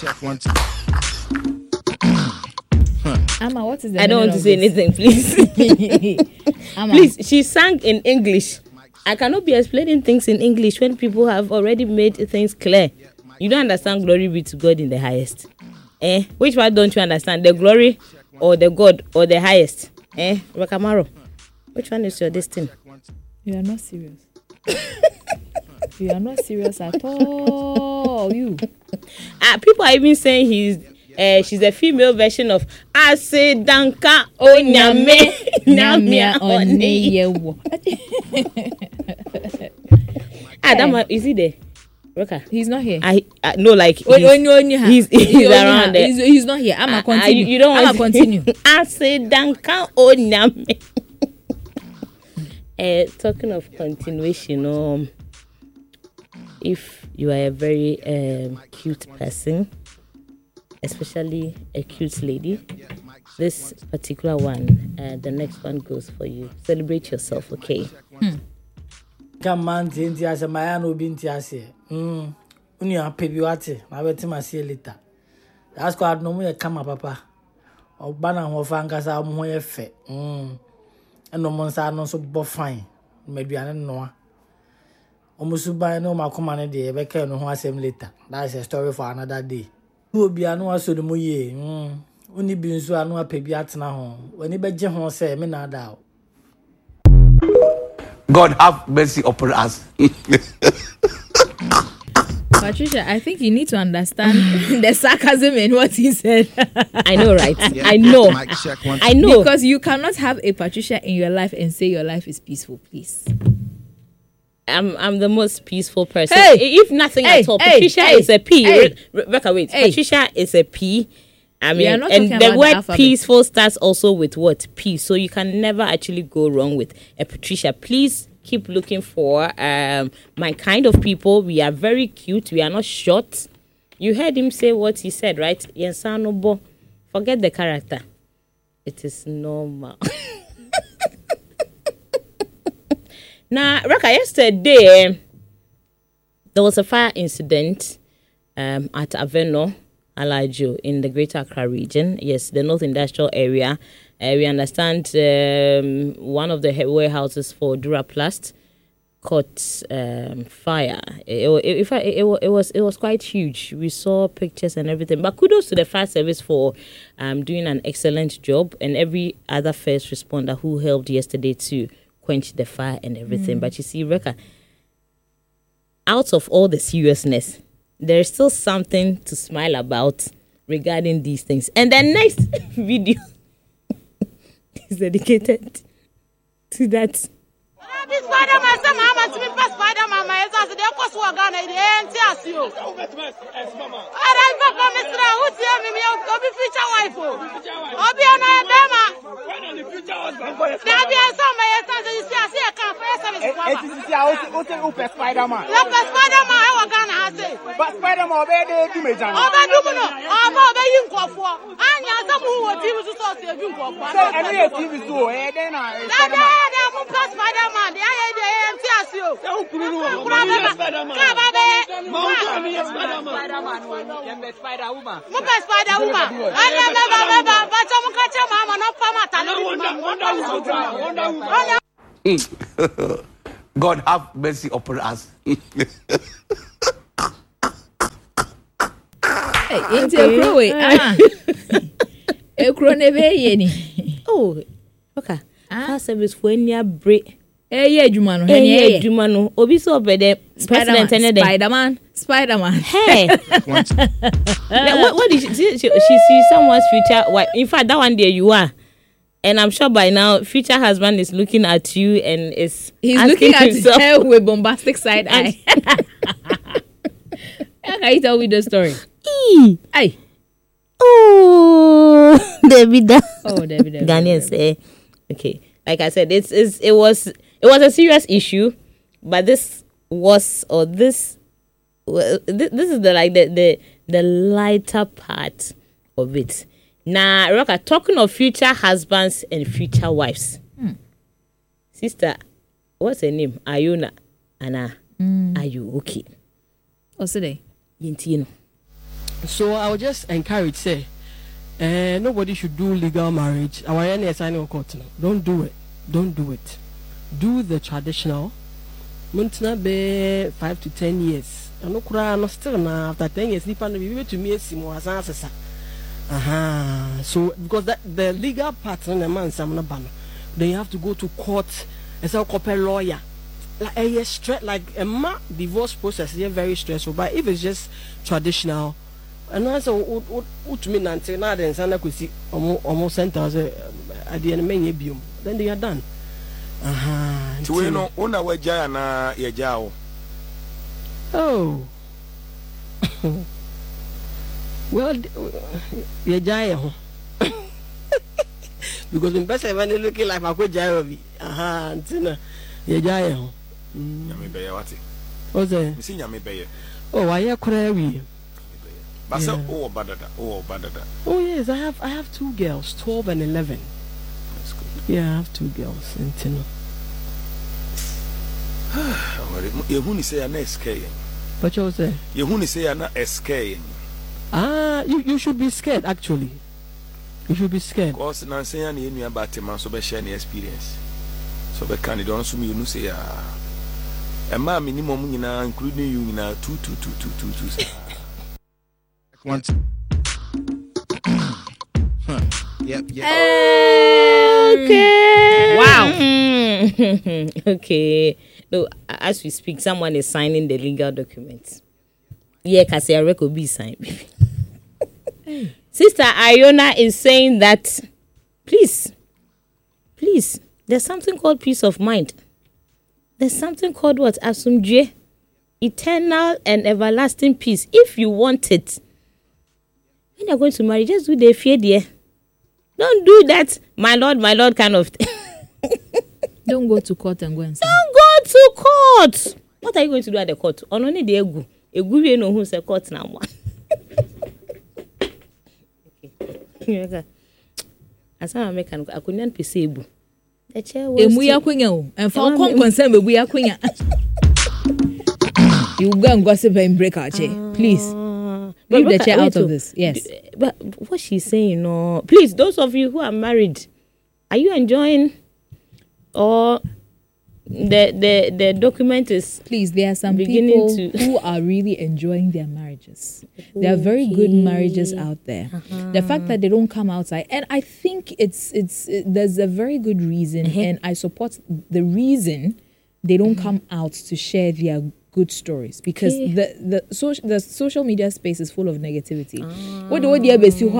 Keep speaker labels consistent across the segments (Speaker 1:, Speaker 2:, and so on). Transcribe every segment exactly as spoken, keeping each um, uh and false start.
Speaker 1: check one, two.
Speaker 2: Amma, what is the
Speaker 3: I don't want to say
Speaker 2: this?
Speaker 3: anything, please. Please, she sang in English. I cannot be explaining things in English when people have already made things clear. You don't understand glory be to God in the highest. Eh? Which one don't you understand? The glory or the God or the highest? Eh? Rakamaro. Which one is your destiny?
Speaker 2: You are not serious. You are not serious at all. You.
Speaker 3: Uh, people are even saying he's uh, she's a female version of Ase Danka Onyame Namia Oneyewo. Ah, that man, is he there? Roka.
Speaker 2: He's not here.
Speaker 3: I, I no like he's,
Speaker 2: he's,
Speaker 3: he's, he's around there.
Speaker 2: He's, he's not here. I'ma continue.
Speaker 3: Uh, you, you don't
Speaker 2: I'ma continue.
Speaker 3: Ase Danka Onyame. Uh, talking of continuation, um, if you are a very um, cute person, especially a cute lady, this particular one, uh, the next one goes for you. Celebrate yourself, okay?
Speaker 2: Hmm.
Speaker 4: Come on, Tintias, my aunt Bintias. Hm, when you are Pebuati, I will tell my see later. That's why no more come up, papa. Or banner or fangas are more effect. Hm. And no one's are not so fine. Maybe I don't know. Almost by no my command day, I can't know same later. That's a story for another day. Who will be a no so the moye? Hm. Only being so I know a pebiat now. When you bet Jehon say, me not doubt.
Speaker 5: God have mercy upon us.
Speaker 2: Patricia, I think you need to understand the sarcasm in what he said.
Speaker 3: I know, right?
Speaker 1: Yeah,
Speaker 3: I know.
Speaker 1: mic check one, two.
Speaker 3: I know.
Speaker 2: Because you cannot have a Patricia in your life and say your life is peaceful, please.
Speaker 3: I'm I'm the most peaceful person.
Speaker 2: Hey!
Speaker 3: If nothing
Speaker 2: Hey!
Speaker 3: at all,
Speaker 2: Hey!
Speaker 3: Patricia
Speaker 2: Hey!
Speaker 3: is a P.
Speaker 2: Hey!
Speaker 3: Re- Rebecca, wait.
Speaker 2: Hey!
Speaker 3: Patricia is a P. I
Speaker 2: We are
Speaker 3: mean,
Speaker 2: not
Speaker 3: and
Speaker 2: talking
Speaker 3: the
Speaker 2: about the
Speaker 3: word
Speaker 2: alphabet.
Speaker 3: peaceful starts also with what? P. So you can never actually go wrong with a Patricia. Please keep looking for um my kind of people. We are very cute. We are not short. You heard him say what he said, right? Yensanobo. Forget the character. It is normal. Now, Raka, yesterday there was a fire incident um, at Aveno, Alajo, in the Greater Accra region. Yes, the North Industrial Area. Uh, we understand um, one of the warehouses for Duraplast caught um, fire. It, it, it, it, it was it was quite huge. We saw pictures and everything. But kudos to the fire service for um, doing an excellent job, and every other first responder who helped yesterday to quench the fire and everything. Mm. But you see, Reka, out of all the seriousness, there's still something to smile about regarding these things. And the next video is dedicated to that.
Speaker 6: Spider-Man, some mama to me, Spider-Man, my answer, they cost one gun, and the N T S U. I don't know, Mister Who's here, me, I'll be future wife. I'll be an Alabama. There'll be some my answer, you see, I see a car for service. Spider-Man. Look at Spider-Man, I was gonna have it. But Spider-Man, obey the image. Oh, but you know, I'm obeying for. And you're some who will give you to talk to you for. And you're T V too, eh? Then I. Spider-Man. I had the A M T S U. Spider-Man. Spider-Man. Spider-Woman. Spider-Woman. I never, but someone catch your mama, not Pamata.
Speaker 5: God have mercy upon us.
Speaker 2: Hey, into a crow. Ah. A crow never any.
Speaker 3: Oh, okay. Ah, service for any break.
Speaker 2: Eh, yeah, Jumano.
Speaker 3: Eh, yeah, Jumano. Obi so bede.
Speaker 2: Spider-Man. Spider-Man. Spider-Man.
Speaker 3: Hey. what, what did she, she, she see someone's future wife? In fact, that one there you are. And I'm sure by now, future husband is looking at you and is
Speaker 2: he's looking at her with bombastic side eye. How can you tell me the story?
Speaker 3: E.
Speaker 2: Aye.
Speaker 3: Oh, David.
Speaker 2: Oh, David.
Speaker 3: Ghanaians say, okay. Like I said, it's, it's it was it was a serious issue, but this was or this well, this, this is the like the, the the lighter part of it. Now, Roka, talking of future husbands and future wives, hmm. Sister, what's her name? Ayuna, Anna, mm. Are you okay?
Speaker 2: What's today?
Speaker 3: Yintino.
Speaker 1: So I would just encourage, say, uh, nobody should do legal marriage. Our N S I court. Don't do it. Don't do it. Do the traditional. Muntina be five to ten years. And no cry, no still now after ten years. Nipa no be to me simo asasa. Aha. So because that the legal part on the man samna ban, then you have to go to court as a couple lawyer. Like a straight like a ma divorce process is very stressful. But if it's just traditional, and also what to me until now then sana kusi almost centers at the end many bium, then they are done. Aha.
Speaker 7: So we know una we jaya na ye jao.
Speaker 1: Oh. Well, ye jaya ho. Because in person when looking like my jaya bi. Aha, ntina ye jaya ho.
Speaker 7: Nyame beye wati.
Speaker 1: What's that?
Speaker 7: Mi si nyame beye.
Speaker 1: Oh, why you cry we?
Speaker 7: But so oh badada, oh badada.
Speaker 1: Oh yes, I have I have two girls, twelve and eleven.
Speaker 7: That's good.
Speaker 1: Yeah, I have two girls in Tino.
Speaker 7: You who say na S K.
Speaker 1: What you say?
Speaker 7: You who say na S K.
Speaker 1: Ah, you you should be scared actually. You should be scared.
Speaker 7: Cause na say na enu about man so be share the experience. So be can don so me you know say ah. E ma minimum nyina including you nyina two two two two two two.
Speaker 8: One. Huh. Yep, yep.
Speaker 3: Okay.
Speaker 2: Wow.
Speaker 3: Okay. No, as we speak, someone is signing the legal documents. Yeah, kasi a record be signed. Sister Iona is saying that, please, please, there's something called peace of mind. There's something called what? Asumdwe. Eternal and everlasting peace. If you want it, when you're going to marry, just do the fear there. Don't do that, my lord, my lord kind of thing.
Speaker 2: Don't go to court and go and sign.
Speaker 3: Don't go to court. What are you going to do at the court? On only the egu. Egu we know who's a court now. Okay. As I make an I couldn't be able. The chair was.
Speaker 2: Emu ya kwenya and for come concern we ya kwenya. You go and gossip and break our chair, please. Leave the chair out of this. Yes.
Speaker 3: But what she's saying, no. Please, those of you who are married, are you enjoying? Or the the the document is
Speaker 2: please. There are some
Speaker 3: beginning
Speaker 2: people
Speaker 3: to
Speaker 2: who are really enjoying their marriages. There are very good marriages out there. Uh-huh. The fact that they don't come outside, and I think it's it's it, there's a very good reason, uh-huh. and I support the reason they don't uh-huh. come out to share their good stories, because okay. the the social the social media space is full of negativity. What do you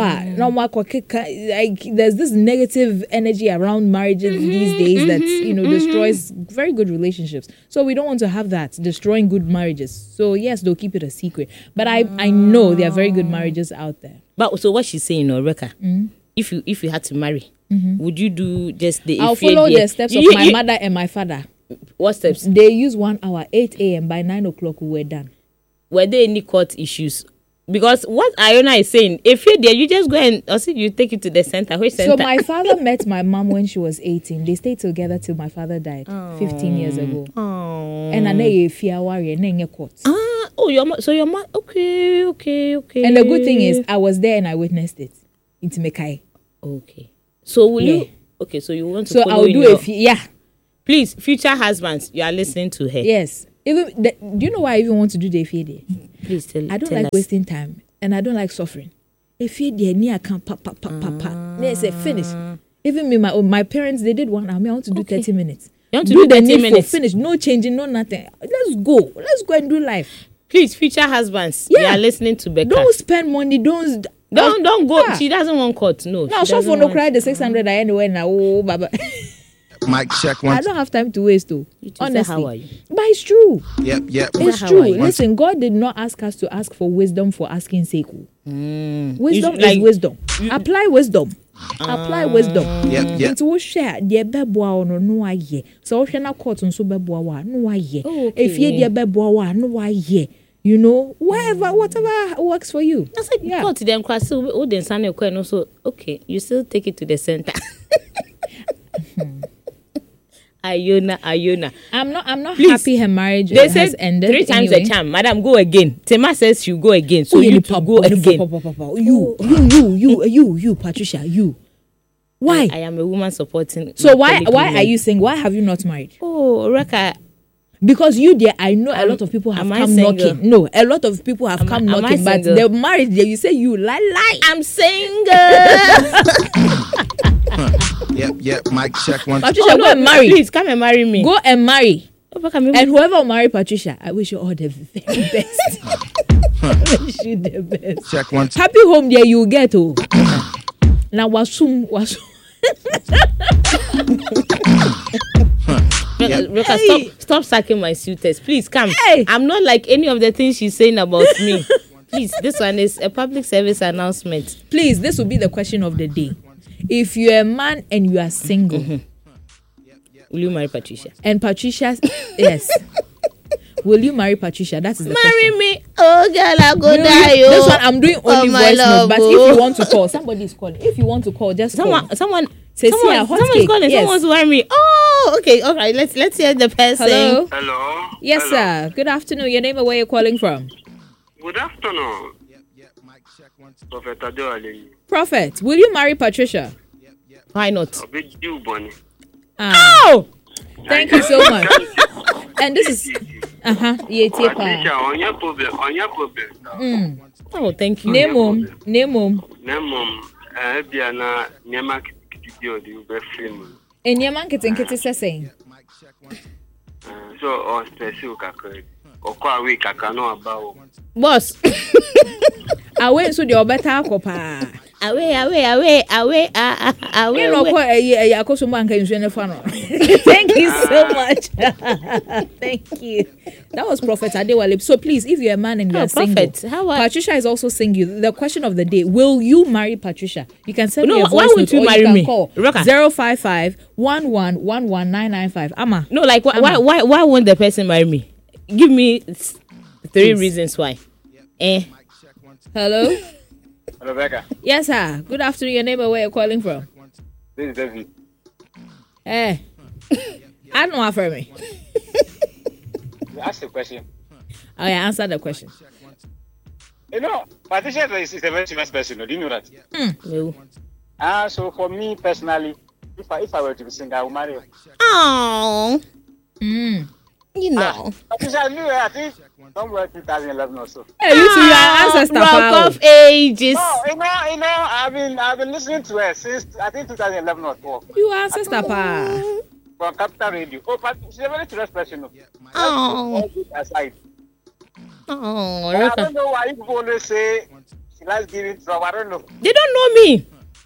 Speaker 2: like? There's this negative energy around marriages mm-hmm, these days mm-hmm, that you know mm-hmm. destroys very good relationships. So we don't want to have that destroying good marriages. So yes, they'll keep it a secret. But I I know there are very good marriages out there.
Speaker 3: But so what she's saying, no, Reka,
Speaker 2: mm-hmm.
Speaker 3: if you if you had to marry, mm-hmm. would you do just the?
Speaker 2: I'll follow the steps of my mother and my father.
Speaker 3: What steps?
Speaker 2: They use one hour, eight a.m. By nine o'clock, we were done.
Speaker 3: Were there any court issues? Because what Iona is saying, if you're there, you just go and also you take it to the center. Which center?
Speaker 2: So my father met my mom when she was eighteen. They stayed together till my father died oh. fifteen years ago.
Speaker 3: Oh.
Speaker 2: And I know fear warrior, and court.
Speaker 3: Ah, oh, your mom. So your mom. Okay, okay, okay.
Speaker 2: And the good thing is, I was there and I witnessed it. It's Mekai.
Speaker 3: Okay. So will
Speaker 2: yeah.
Speaker 3: you? Okay, so you want to?
Speaker 2: So I'll do
Speaker 3: your,
Speaker 2: a few. Yeah.
Speaker 3: Please, future husbands, you are listening to her.
Speaker 2: Yes. Even the, do you know why I even want to do the Efie?
Speaker 3: Please tell.
Speaker 2: I don't
Speaker 3: tell
Speaker 2: like
Speaker 3: us.
Speaker 2: wasting time, and I don't like suffering. Efie, near can pa pa pa pa pa. They say finish. Even me, my my parents, they did one hour. Me, I want to do okay. thirty minutes.
Speaker 3: You want to do, do thirty minutes?
Speaker 2: Finish. No changing, no nothing. Let's go. Let's go and do life.
Speaker 3: Please, future husbands, yeah. you are listening to Becca.
Speaker 2: Don't spend money. Don't.
Speaker 3: Don't don't go. Yeah. She doesn't want court. No.
Speaker 2: No, so for no cry the six hundred I anyway now. Oh, baba.
Speaker 8: Mic check one.
Speaker 2: I don't have time to waste though. Honestly.
Speaker 3: How are you?
Speaker 2: But it's true.
Speaker 8: Yep, yep.
Speaker 2: It's true. Listen, God did not ask us to ask for wisdom for asking sake.
Speaker 3: Mm.
Speaker 2: Wisdom
Speaker 3: should, like,
Speaker 2: is wisdom.
Speaker 3: You,
Speaker 2: Apply wisdom. Uh, Apply wisdom.
Speaker 8: Yep, yep.
Speaker 2: Into what share the beboa no no aye. So we na court on so beboa wa no aye. If ye the beboa wa no aye. You know, wherever, whatever works for you.
Speaker 3: I said, yeah. Court them cross so all the son so okay, you still take it to the center. Ayona, Ayona.
Speaker 2: I'm not. I'm not
Speaker 3: Please.
Speaker 2: happy her marriage
Speaker 3: They
Speaker 2: has
Speaker 3: said
Speaker 2: ended.
Speaker 3: three times
Speaker 2: anyway.
Speaker 3: the charm. Madam, go again. Tema says she'll go again. So
Speaker 2: Oh,
Speaker 3: you
Speaker 2: you
Speaker 3: need to go again.
Speaker 2: You, you, you, you, you, you, Patricia, you. Why?
Speaker 3: I, I am a woman supporting.
Speaker 2: so
Speaker 3: my
Speaker 2: why
Speaker 3: colleague
Speaker 2: why
Speaker 3: women.
Speaker 2: are you saying why have you not married?
Speaker 3: Oh, Reka.
Speaker 2: Because you there, I know a
Speaker 3: Am-
Speaker 2: lot of people have
Speaker 3: am I
Speaker 2: come
Speaker 3: single?
Speaker 2: knocking. No, a lot of people have
Speaker 3: Am
Speaker 2: come
Speaker 3: I- am I
Speaker 2: knocking, but
Speaker 3: single?
Speaker 2: they're married there. You say you lie, lie.
Speaker 3: I'm single.
Speaker 8: Yep, yep. Mic check one.
Speaker 2: Patricia,
Speaker 3: Oh,
Speaker 2: go
Speaker 3: no,
Speaker 2: and marry.
Speaker 3: Please come and marry me.
Speaker 2: Go and marry.
Speaker 3: Oh, Reka, me-
Speaker 2: And whoever will marry Patricia, I wish you all the very best. I wish you the best.
Speaker 8: Check one.
Speaker 2: Happy home there you get oh. Now wasum wasum.
Speaker 3: Reka, Reka,
Speaker 2: Hey.
Speaker 3: stop, stop sacking my suitors. Please come.
Speaker 2: Hey.
Speaker 3: I'm not like any of the things she's saying about me. Please, this one is a public service announcement.
Speaker 2: Please, this will be the question of the day. If you're a man and you are single,
Speaker 3: Will you marry Patricia?
Speaker 2: and Patricia, yes, will you marry Patricia? That is the
Speaker 3: Marry
Speaker 2: question.
Speaker 3: me. Oh, girl, I go
Speaker 2: Will you-
Speaker 3: die.
Speaker 2: This
Speaker 3: oh.
Speaker 2: one I'm doing
Speaker 3: For
Speaker 2: only
Speaker 3: my
Speaker 2: voice note,
Speaker 3: love,
Speaker 2: but
Speaker 3: oh.
Speaker 2: if you want to call, somebody is calling. If you want to call, just
Speaker 3: Someone,
Speaker 2: call.
Speaker 3: someone,
Speaker 2: Say, see
Speaker 3: someone,
Speaker 2: a hot
Speaker 3: someone's
Speaker 2: cake.
Speaker 3: calling.
Speaker 2: Yes.
Speaker 3: Someone's wiring me. Oh, okay, all right. Let's let's hear the person.
Speaker 2: Hello.
Speaker 9: Hello.
Speaker 2: Yes,
Speaker 9: Hello.
Speaker 2: sir. Good afternoon. Your name and where you're calling from?
Speaker 9: Good afternoon. Prophet Adeole.
Speaker 2: Prophet, will you marry Patricia?
Speaker 3: Why not?
Speaker 9: Obi you Bonnie.
Speaker 2: Ah,
Speaker 3: Oh,
Speaker 2: thank you so much. And this is uh huh. Yeah,
Speaker 9: Patricia,
Speaker 2: pa.
Speaker 9: on your problem, on your problem.
Speaker 2: Mm.
Speaker 3: oh, thank you.
Speaker 2: Name him. Name him.
Speaker 9: Nemom, eh, Biana, Nema Kitty, the Uber film.
Speaker 2: And your man getting kitty saying.
Speaker 9: So, or special kakari. Or quite weak, I can know about.
Speaker 3: Boss.
Speaker 2: I went to the better copa.
Speaker 3: away, away, away, away, ah, ah, away,
Speaker 2: You know,
Speaker 3: away.
Speaker 2: quite a year, I cost some bank in the funnel. Thank you so much. Thank you. That was Prophet Adewale. So please, if you're a man and you're
Speaker 3: Oh,
Speaker 2: single,
Speaker 3: Prophet, how are-
Speaker 2: Patricia is also single. The question of the day: will you marry Patricia? You can send
Speaker 3: No,
Speaker 2: me a
Speaker 3: why
Speaker 2: voice
Speaker 3: won't
Speaker 2: note
Speaker 3: you
Speaker 2: or
Speaker 3: marry
Speaker 2: you can
Speaker 3: me?
Speaker 2: call
Speaker 3: Raka.
Speaker 2: zero five five one one one one nine nine five. Ama.
Speaker 3: No, like why,
Speaker 2: Ama.
Speaker 3: why, why, why won't the person marry me? Give me s- three
Speaker 2: Please.
Speaker 3: reasons why. Eh.
Speaker 2: Hello.
Speaker 9: Rebecca,
Speaker 2: Yes, sir. Good afternoon. Your name and where you're calling from?
Speaker 9: this is David.
Speaker 2: Eh. I don't know for me.
Speaker 9: Ask the question.
Speaker 2: Oh yeah, answer the question.
Speaker 9: You know, Patricia is, is a very famous person. Do you know that?
Speaker 3: No.
Speaker 9: Ah, so for me personally, if I if I were to be single, I would marry her.
Speaker 3: Oh,
Speaker 2: Mm.
Speaker 3: you know.
Speaker 9: Patricia, I knew her, I think somewhere two thousand eleven or so.
Speaker 2: Hey, you two, your ancestor.
Speaker 3: Rock
Speaker 2: pal.
Speaker 3: of ages.
Speaker 9: No, you know, you know, I've been I've been listening to her since I think two thousand eleven or twelve.
Speaker 2: You are ancestor, pa.
Speaker 9: From Capital Radio. Oh, but she's a very serious person. No.
Speaker 3: Oh.
Speaker 9: All this aside.
Speaker 3: Oh,
Speaker 9: I
Speaker 3: Rock
Speaker 9: don't
Speaker 3: of-
Speaker 9: know why people always say she likes giving trouble. I don't know.
Speaker 3: they don't know me.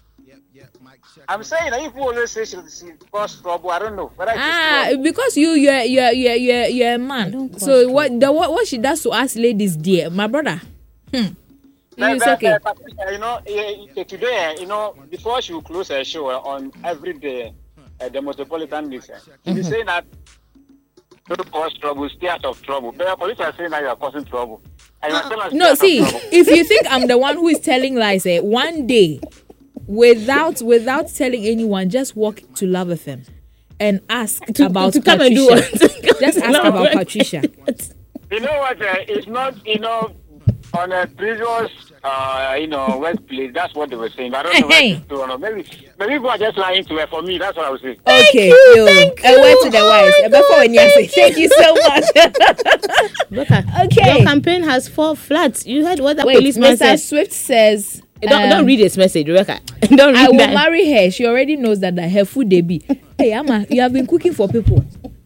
Speaker 9: I'm saying that people always say she, she cause trouble. I don't know. Whether it's
Speaker 2: Ah,
Speaker 9: trouble.
Speaker 2: because you you're you're you're you're, you're a man. So what the what, what she does to us ladies, dear, my brother. Hmm.
Speaker 9: But-
Speaker 2: It's
Speaker 9: but-
Speaker 2: okay.
Speaker 9: but, Patricia, you know, eh, eh, today, eh, you know, before she will close her show eh, on every day, uh, the Metropolitan News, eh, she'll be saying that don't cause trouble, stay out of trouble. But the police are saying that you are causing trouble. And you are telling us
Speaker 2: No,
Speaker 9: stay
Speaker 2: see,
Speaker 9: out of trouble.
Speaker 2: if you think I'm the one who is telling lies, eh, one day, without without telling anyone, just walk to Love F M and ask
Speaker 3: To-
Speaker 2: about
Speaker 3: to come
Speaker 2: Patricia.
Speaker 3: and do what?
Speaker 2: Just ask
Speaker 3: No,
Speaker 2: about
Speaker 3: right.
Speaker 2: Patricia.
Speaker 9: You know what? Uh, it's not, you know, on a previous, uh, you know, workplace. That's what they were saying. But I don't know where
Speaker 2: Hey.
Speaker 9: it's true or not. Maybe, maybe people are just lying to her. For me, that's what I was saying.
Speaker 2: Okay,
Speaker 3: you,
Speaker 2: yo,
Speaker 3: thank
Speaker 2: a word
Speaker 3: you.
Speaker 2: to the wise. Eh, Before when you say, thank you so much.
Speaker 3: Look at
Speaker 2: Okay.
Speaker 3: your campaign has four flats. You heard what the
Speaker 2: Wait,
Speaker 3: policeman
Speaker 2: Mister
Speaker 3: said.
Speaker 2: Swift says.
Speaker 3: Don't
Speaker 2: um,
Speaker 3: don't read this message, Rebecca. Don't read
Speaker 2: I will
Speaker 3: that.
Speaker 2: marry her. She already knows that, that her food they be. Hey, Amma, you have been cooking for people.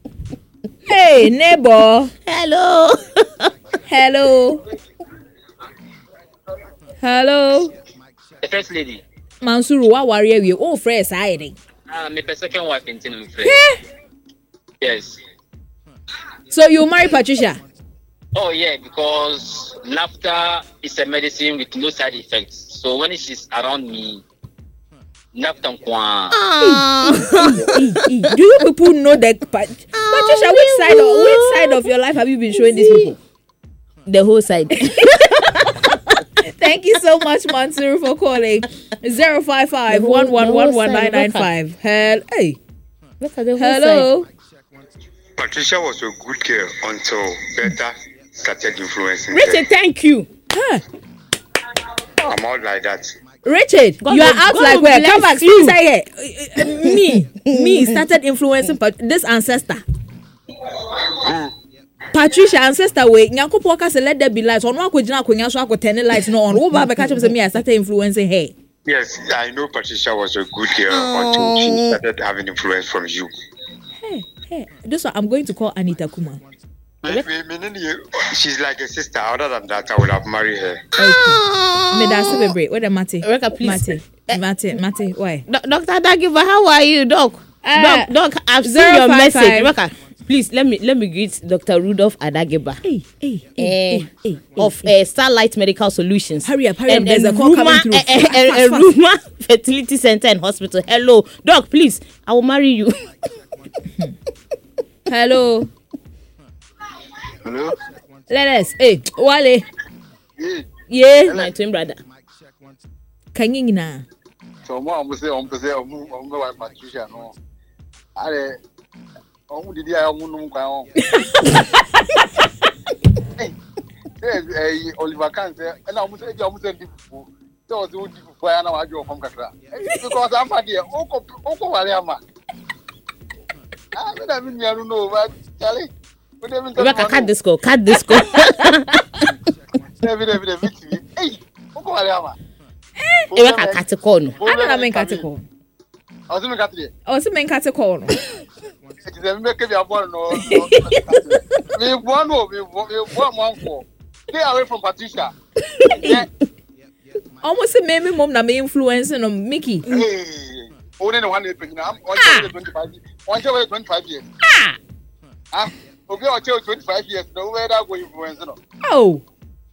Speaker 2: Hey, neighbor.
Speaker 3: Hello.
Speaker 2: Hello. Hello.
Speaker 10: The first lady.
Speaker 2: Mansuru, what worry you? Oh, fresh side.
Speaker 10: Ah, my second wife in Tinu Frey. Yes.
Speaker 2: So you marry Patricia?
Speaker 10: Oh yeah, because laughter is a medicine with no side effects. So when she's around me, laughter kwa.
Speaker 2: E, e. Do you people know that Pat- Patricia? Which side of which side of your life have you been showing these people?
Speaker 3: The whole side.
Speaker 2: Thank you so much, Mansuru, for calling. Zero five five one one one one nine nine five. Hell, hey.
Speaker 3: Look at the whole
Speaker 2: Hello.
Speaker 3: side.
Speaker 9: Patricia was a good girl until Bertha started influencing
Speaker 3: Richard,
Speaker 9: her.
Speaker 3: thank you.
Speaker 2: Huh.
Speaker 9: I'm out like that.
Speaker 2: Richard,
Speaker 3: God
Speaker 2: you are
Speaker 3: will-
Speaker 2: out
Speaker 3: God
Speaker 2: like
Speaker 3: will
Speaker 2: where?
Speaker 3: bless
Speaker 2: Come back,
Speaker 3: you.
Speaker 2: say here. Me, me started influencing Pat- this ancestor. Patricia ancestor way. Nyanko poka say let there be lights. On one kujina kunya so ako ten lights no on. Wo ba be catch me I started influencing her.
Speaker 9: Yes, I know Patricia was a good girl until she started having influence from you.
Speaker 2: Hey, hey. This one I'm going to call Anita Kuma.
Speaker 9: Me- me- meaning you- She's like a sister. Other than that, I would have married her.
Speaker 2: Me da se bebre. Where the Mate?
Speaker 3: Rebecca, please.
Speaker 2: Mate. Mate, Mate. Why?
Speaker 3: Do- Doctor Dagiba, how are you, Doc?
Speaker 2: Uh,
Speaker 3: Doc, Doc, I've seen
Speaker 2: zero
Speaker 3: your
Speaker 2: five
Speaker 3: message.
Speaker 2: five.
Speaker 3: Rebecca, please let me let me greet Doctor Rudolph Adagiba.
Speaker 2: Hey, hey,
Speaker 3: Eh,
Speaker 2: hey, hey,
Speaker 3: of uh, Starlight Medical Solutions.
Speaker 2: Hurry up, hurry up.
Speaker 3: And,
Speaker 2: There's
Speaker 3: and
Speaker 2: a call coming
Speaker 3: Ruma-
Speaker 2: through.
Speaker 3: eh, eh,
Speaker 2: Fast,
Speaker 3: eh,
Speaker 2: fast,
Speaker 3: eh,
Speaker 2: fast.
Speaker 3: Ruma Fertility Center and Hospital. Hello, Doc, please, I will marry you.
Speaker 2: Hello.
Speaker 9: Hello?
Speaker 2: Let us. Hey, Wale.
Speaker 9: Yeah.
Speaker 2: Yeah.
Speaker 3: My twin brother.
Speaker 2: Kanying na.
Speaker 9: So, mom say, I'm say, I'm going Patricia. No. I oh, did I know? Hey, Oliver can say, and I'm saying, I'm saying, so was good for an hour from Katra. Because I'm not here. Oko, Oko, Waliama. I mean, I don't know, but Charlie.
Speaker 3: Rebecca, cut this call. Cut this call.
Speaker 9: David, David, David. Hey, Oko, Waliama.
Speaker 3: Rebecca, cut the call. No.
Speaker 2: I don't mean catecol.
Speaker 9: I was in Catri.
Speaker 2: Oh, so mean catecol.
Speaker 9: It is a make a born no. We one more, we one one for. Stay away from Patricia.
Speaker 2: Almost a maybe mom na me influencing on Mickey.
Speaker 9: Hey, only one is picking up. One twenty-five. One twenty-five years.
Speaker 2: Ah.
Speaker 9: Ah, okay, I'll tell you twenty-five years. No way that go influence.
Speaker 2: Oh.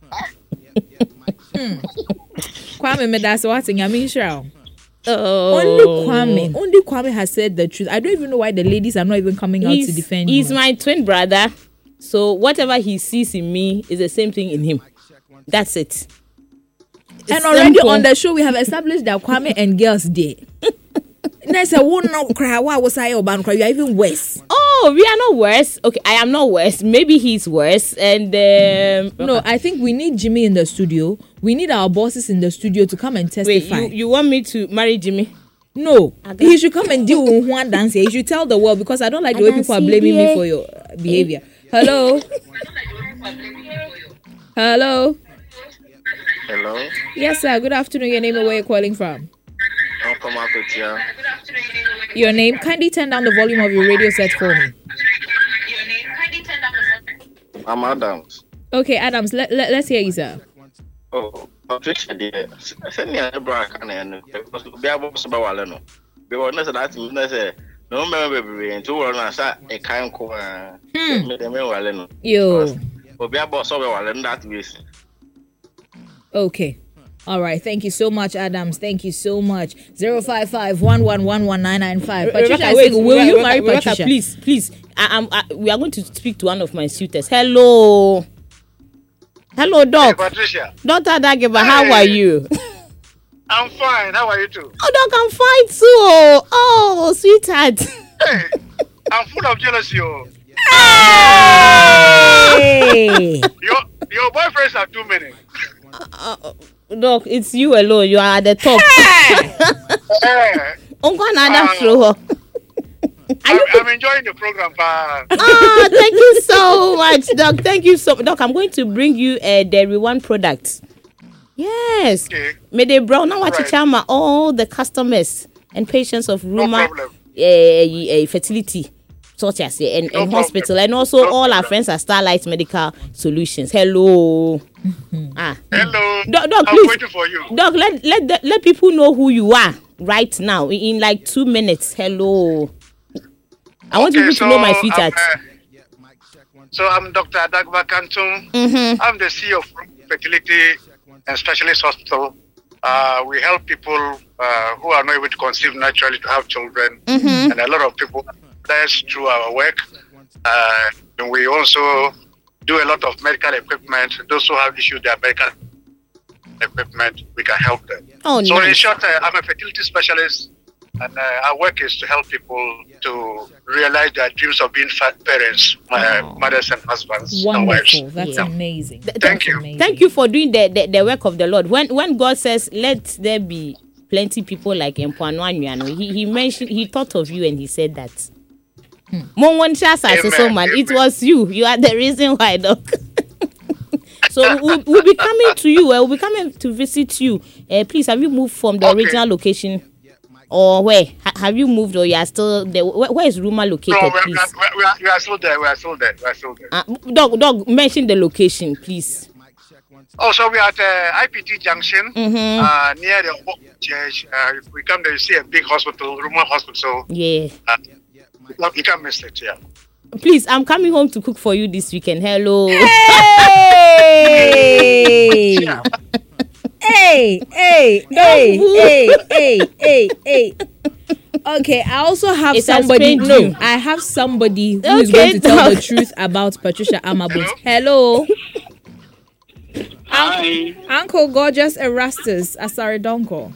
Speaker 2: Hmm. Kwame me that's what I mean sure.
Speaker 3: Oh.
Speaker 2: Only Kwame, only Kwame has said the truth. I don't even know why the ladies are not even coming out
Speaker 3: He's,
Speaker 2: to defend
Speaker 3: he's
Speaker 2: him.
Speaker 3: my twin brother, so whatever he sees in me is the same thing in him. That's it. It's
Speaker 2: And already
Speaker 3: simple.
Speaker 2: on the show we have established that Kwame and girls day. Next, I won't know cry. Why was I about cry? You are even worse.
Speaker 3: Oh, we are not worse. Okay, I am not worse. Maybe he's worse. And um,
Speaker 2: No, I think we need Jimmy in the studio. We need our bosses in the studio to come and
Speaker 3: wait,
Speaker 2: testify.
Speaker 3: you, you want me to marry Jimmy?
Speaker 2: No, he should come and deal with one dance here. He should tell the world because I don't like the way people are blaming me for your uh, behavior. Hello. Hello.
Speaker 11: Hello.
Speaker 2: Yes, sir. Good afternoon. Your name and where you're calling from?
Speaker 11: I'm from Akutia.
Speaker 2: Your name. Kindly turn down the volume of your radio set for me.
Speaker 11: I'm Adams.
Speaker 2: Okay, Adams. Let, let let's hear you, sir.
Speaker 11: Oh, Patricia, dear. Send me a brack and because we are both about Waleno. We were not that you say, no member, and two were not a kind of
Speaker 2: Hmm.
Speaker 11: made them Waleno.
Speaker 2: Yo.
Speaker 11: We are both over Waleno that way.
Speaker 2: Okay. All right. Thank you so much, Adams. Thank you so much. Zero five five one one one one nine nine five. Patricia,
Speaker 3: Rebecca,
Speaker 2: is
Speaker 3: wait,
Speaker 2: saying, will
Speaker 3: Rebecca,
Speaker 2: you marry
Speaker 3: Rebecca,
Speaker 2: Patricia?
Speaker 3: Please, please. I, I'm, I, we are going to speak to one of my suitors. Hello. Hello, Doc.
Speaker 9: Hey, Patricia.
Speaker 3: Doctor Dagiba, how are you?
Speaker 9: I'm fine. How are you too?
Speaker 3: Oh, Doc, I'm fine too. Oh, sweetheart.
Speaker 9: Hey, I'm full of jealousy. Oh.
Speaker 2: Hey.
Speaker 9: Your your boyfriends are too many.
Speaker 3: Uh, Doc, it's you alone. You are at the top.
Speaker 9: Hey,
Speaker 3: Uncle Nada
Speaker 9: Uh,
Speaker 3: show.
Speaker 9: I'm, I'm enjoying the program. Uh,
Speaker 3: Oh, thank you so much, Doc. Thank you so much. Doc, I'm going to bring you a Dairy One product. Yes.
Speaker 9: okay.
Speaker 3: May they brown now
Speaker 9: Right.
Speaker 3: chama all the customers and patients of
Speaker 9: No
Speaker 3: Ruma
Speaker 9: problem.
Speaker 3: uh, uh, fertility such as yeah, and,
Speaker 9: No
Speaker 3: and
Speaker 9: problem.
Speaker 3: hospital, and also
Speaker 9: No
Speaker 3: all our
Speaker 9: problem.
Speaker 3: friends at Starlight Medical Solutions. Hello. ah.
Speaker 9: Hello.
Speaker 3: Doc, Doc,
Speaker 9: I'm
Speaker 3: please.
Speaker 9: waiting for you.
Speaker 3: Doc, let let the, let people know who you are right now in, in like two minutes. Hello. I want
Speaker 9: Okay,
Speaker 3: people
Speaker 9: so,
Speaker 3: to know my sweetheart.
Speaker 9: I'm, uh, so I'm Doctor Adagba Kantum.
Speaker 3: Mm-hmm.
Speaker 9: I'm the C E O of Fertility and Specialist Hospital. Uh, we help people uh, who are not able to conceive naturally to have children,
Speaker 3: Mm-hmm.
Speaker 9: and a lot of people that's through our work. Uh, and we also do a lot of medical equipment. Those who have issues with their medical equipment, we can help them.
Speaker 3: Oh,
Speaker 9: So in
Speaker 3: nice.
Speaker 9: short, uh, I'm a fertility specialist
Speaker 12: And uh, our work is to help people to realize their dreams of being fat parents, uh,
Speaker 3: Oh.
Speaker 12: mothers and husbands and wives.
Speaker 2: Wonderful. That's
Speaker 3: Yeah.
Speaker 2: amazing.
Speaker 3: Th-
Speaker 12: Thank
Speaker 3: th-
Speaker 12: you.
Speaker 2: Amazing.
Speaker 3: Thank you for doing the, the, the work of the Lord. When when God says, let there be plenty people like Mpoano Anyuano, he, he mentioned, he thought of you and he said that. Mon one chance I say so man. It was you. You are the reason why, doc. So we'll, we'll be coming to you. Uh, we'll be coming to visit you. Uh, please, have you moved from the
Speaker 12: Okay.
Speaker 3: original location, or where? Ha- have you moved, or you are still there? Where, where is Ruma located,
Speaker 12: No, we are, we,
Speaker 3: please?
Speaker 12: are, we, are, we are still there. We are still there. We are still there.
Speaker 3: Uh, dog, dog, mention the location, please.
Speaker 12: Oh, so we are at uh, I P T Junction,
Speaker 3: Mhm.
Speaker 12: uh, near the Hope Church. Uh, we come there, you see a big hospital, Ruma Hospital.
Speaker 3: Yeah.
Speaker 12: Uh, no, you can't miss it, yeah.
Speaker 3: Please, I'm coming home to cook for you this weekend. Hello.
Speaker 2: Hey!
Speaker 12: Yeah.
Speaker 2: Hey, hey, hey, hey, hey, hey, hey. Okay, I also have
Speaker 3: It has
Speaker 2: somebody.
Speaker 3: pained
Speaker 2: No,
Speaker 3: you.
Speaker 2: I have somebody who is
Speaker 3: Okay,
Speaker 2: going to tell the
Speaker 3: dog.
Speaker 2: truth about Patricia Amabut. Hello.
Speaker 13: Hi.
Speaker 2: Uncle Gorgeous Erastus Asaridonko.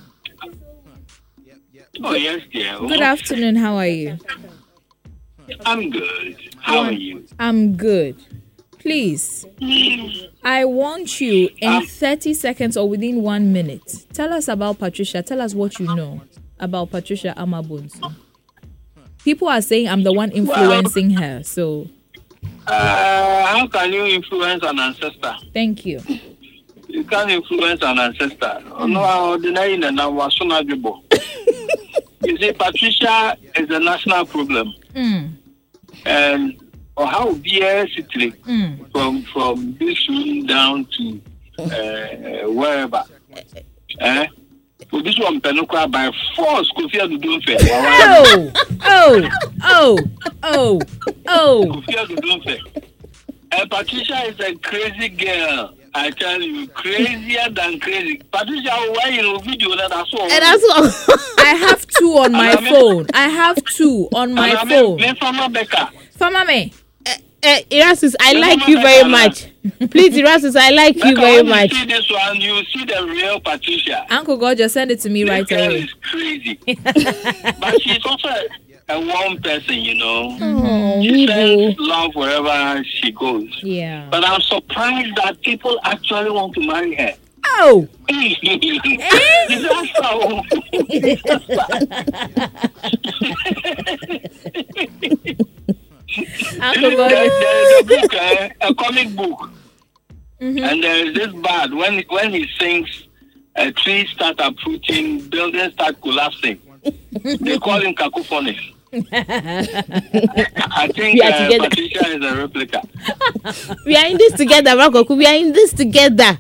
Speaker 13: Oh, yes, dear.
Speaker 2: Good afternoon. How are you?
Speaker 13: I'm good. How are you?
Speaker 2: I'm good. Please, I want you in thirty seconds or within one minute. Tell us about Patricia. Tell us what you know about Patricia Amabunsu. People are saying I'm the one influencing her. So,
Speaker 13: Uh, how can you influence an ancestor?
Speaker 2: thank you.
Speaker 13: You can't influence an ancestor. No, ordinary na na wasuna bibo. You see, Patricia is a national problem,
Speaker 2: Mm,
Speaker 13: and or how B S city
Speaker 2: mm.
Speaker 13: from from this room down to uh, wherever. Eh? For this one, Penukwa by force, Kofi Adudun Fair.
Speaker 2: Oh, oh, oh, oh, oh.
Speaker 13: Kofi Adudun Fair. And Patricia is a crazy girl. I tell you, crazier than crazy. Patricia, why you video that I saw?
Speaker 3: And that's all.
Speaker 2: I have two on my phone. I have two on my phone.
Speaker 13: Farmer Becca.
Speaker 2: Farmer me.
Speaker 3: Uh, Erastus, I like you very much. Please, Erastus, I like you
Speaker 13: Becca,
Speaker 3: very
Speaker 13: when
Speaker 3: much.
Speaker 13: you see this one, you see the real Patricia.
Speaker 2: Uncle Gorgeous, send it to me
Speaker 13: This
Speaker 2: right
Speaker 13: girl
Speaker 2: away.
Speaker 13: is crazy. But she's also a warm person, you know.
Speaker 3: Oh,
Speaker 13: She
Speaker 3: me
Speaker 13: sends
Speaker 3: boo.
Speaker 13: love wherever she goes.
Speaker 2: Yeah.
Speaker 13: But I'm surprised that people actually want to marry her.
Speaker 2: Oh. Uncle
Speaker 13: There-
Speaker 2: Gorgeous.
Speaker 13: There's a book, uh, a comic book,
Speaker 2: Mhm.
Speaker 13: and there's this bad when when he sings, uh, trees start uprooting, buildings start collapsing. They call him cacophony. I think
Speaker 3: We are
Speaker 13: uh,
Speaker 3: together.
Speaker 13: Patricia is a replica.
Speaker 3: We are in this together, Rakoku. We are in this together.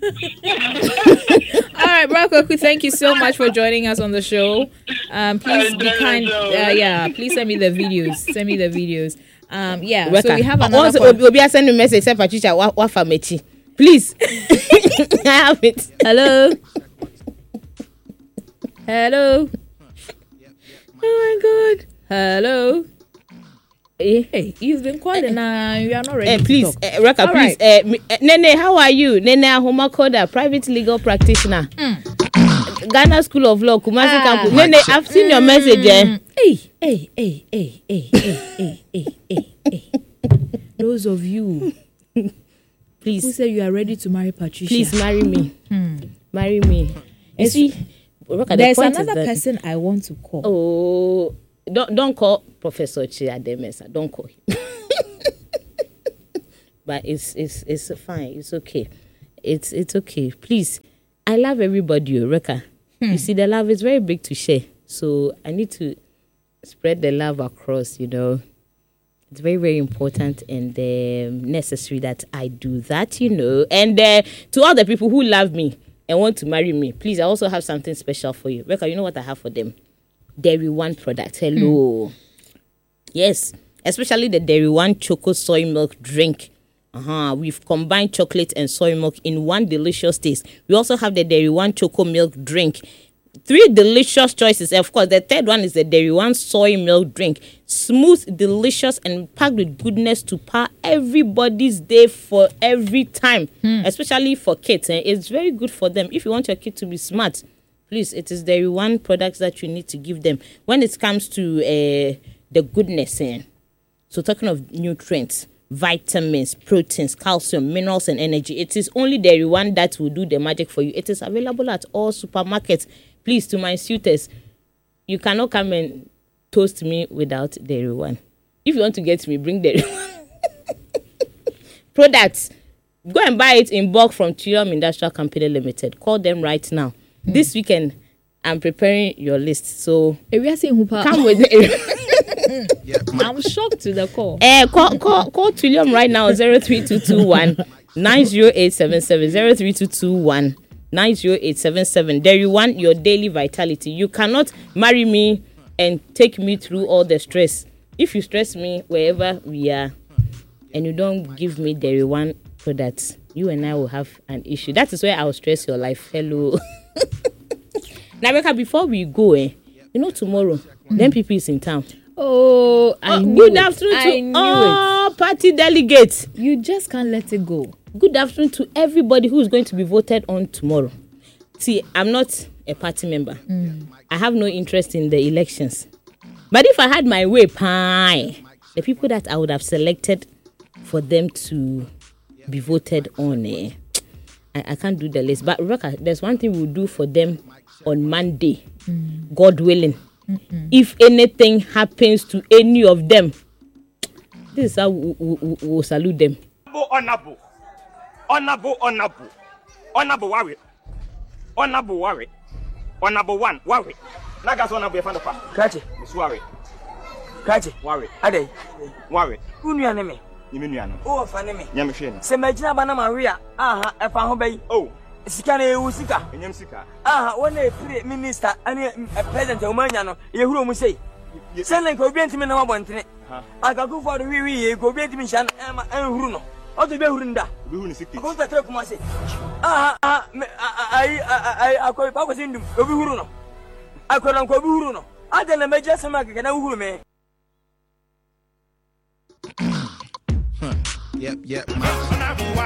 Speaker 2: All right, Brakoku, thank you so much for joining us on the show. Um, please be kind. Uh, yeah, please send me the videos. Send me the videos. Um, yeah. So we have another.
Speaker 3: Also,
Speaker 2: call.
Speaker 3: Obi, Obi, send a message. Say Patricia, wa wa famechi. Please. I have it.
Speaker 2: Hello. Hello. Oh my God. Hello. Hey, you've been calling now. You are not ready.
Speaker 3: Eh,
Speaker 2: to
Speaker 3: please,
Speaker 2: talk.
Speaker 3: eh, Raka,
Speaker 2: All
Speaker 3: please.
Speaker 2: right.
Speaker 3: Eh, me- eh, Nene, how are you? Nene Ahoma Koda, private legal practitioner. Ghana School of Law, Kumasi
Speaker 2: Ah.
Speaker 3: Campus. Nene, I've seen your message. Eh?
Speaker 2: Hey, hey, hey, hey, hey, hey, hey, hey, hey, hey. Those of you
Speaker 3: Please.
Speaker 2: who say you are ready to marry Patricia,
Speaker 3: Please marry me.
Speaker 2: Hmm.
Speaker 3: Marry me. You
Speaker 2: It's-
Speaker 3: see, Raka, the
Speaker 2: there's
Speaker 3: point is
Speaker 2: another
Speaker 3: that-
Speaker 2: person I want to call.
Speaker 3: Oh, don't don't call Professor Chiademesa. Don't call him. But it's it's it's fine. It's okay. It's it's okay. Please, I love everybody, Reka. You see, the love is very big to share. So I need to spread the love across. You know, it's very very important and um, necessary that I do that. You know, and uh, to all the people who love me and want to marry me, please, I also have something special for you, Reka. You know what I have for them? Dairy One product. Hello. Yes, especially the Dairy One Choco Soy Milk drink. Uh-huh. We've combined chocolate and soy milk in one delicious taste. We also have the Dairy One Choco Milk drink. Three delicious choices. Of course, the third one is the Dairy One Soy Milk drink. Smooth, delicious, and packed with goodness to power everybody's day for every time. Especially for kids. Eh? It's very good for them. If you want your kid to be smart, Please, it is the one products that you need to give them. When it comes to uh, the goodness, eh? So talking of nutrients, vitamins, proteins, calcium, minerals, and energy, it is only the one that will do the magic for you. It is available at all supermarkets. Please, to my suitors, you cannot come and toast me without the one. If you want to get me, bring the products. Go and buy it in bulk from Trillium Industrial Company Limited. Call them right now. Mm. This weekend, I'm preparing your list. So come with it.
Speaker 2: Yeah, I'm shocked to the call.
Speaker 3: Uh, call, call, call Trillium right now, zero three two two one nine zero eight seven seven, zero three two two one nine zero eight seven seven. There you want your daily vitality. You cannot marry me and take me through all the stress. If you stress me wherever we are and you don't give me the one products, you and I will have an issue. That is where I will stress your life. Hello. Now, Rebecca, before we go, eh, you know, tomorrow, mm. then people is in town.
Speaker 2: Oh, I
Speaker 3: oh
Speaker 2: knew
Speaker 3: good
Speaker 2: it.
Speaker 3: afternoon
Speaker 2: I
Speaker 3: to
Speaker 2: knew
Speaker 3: all
Speaker 2: it.
Speaker 3: party delegates.
Speaker 2: You just can't let it go.
Speaker 3: Good afternoon to everybody who is going to be voted on tomorrow. See, I'm not a party member. Mm. I have no interest in the elections. But if I had my way, pie, the people that I would have selected for them to be voted on, eh, I, I can't do the list. But Rebecca, there's one thing we'll do for them on Monday, mm. God willing. Mm-mm. If anything happens to any of them, this is how we we'll, we'll salute them.
Speaker 14: Honorable, honorable, honorable, honorable, worry, honorable, worry, honorable one, worry. Nagas honorable, fan of her.
Speaker 15: Catch it,
Speaker 14: Miss Worry.
Speaker 15: Catch it,
Speaker 14: worry.
Speaker 15: Ade,
Speaker 14: worry.
Speaker 15: Who knew an enemy?
Speaker 14: You mean you know?
Speaker 15: Oh, funny me.
Speaker 14: Yamishin.
Speaker 15: Semajina Bana Maria, aha, a fan bay.
Speaker 14: Oh,
Speaker 15: Sikane Usika,
Speaker 14: and Yamsika.
Speaker 15: Ah, one a minister, and a president of Maniano, Yahoo Musay. Send like Obian to me no one thing. I can go for the wee, go be to me, and Bruno. Or the Berunda. Go to the Masi. Ah, I, I, I, I was in Bruno. I couldn't go Bruno. I didn't imagine some like an old man.
Speaker 8: Yep, yep.